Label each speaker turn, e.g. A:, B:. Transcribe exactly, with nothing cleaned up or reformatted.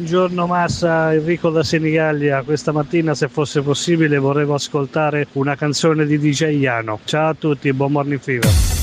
A: Buongiorno Massa, Enrico da Senigallia. Questa mattina, se fosse possibile, vorrei ascoltare una canzone di D J Iano. Ciao a tutti, buon morning fever.